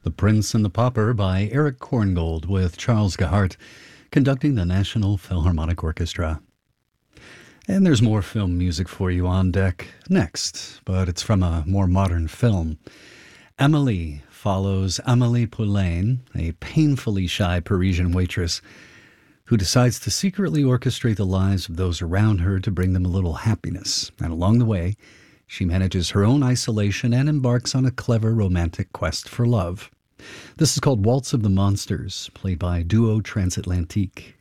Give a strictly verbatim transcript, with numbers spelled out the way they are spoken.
The Prince and the Pauper by Eric Korngold with Charles Gahart conducting the National Philharmonic Orchestra. And there's more film music for you on deck next, but it's from a more modern film. Amélie follows Amélie Poulain, a painfully shy Parisian waitress who decides to secretly orchestrate the lives of those around her to bring them a little happiness. And along the way, she manages her own isolation and embarks on a clever romantic quest for love. This is called Waltz of the Monsters, played by Duo Transatlantique.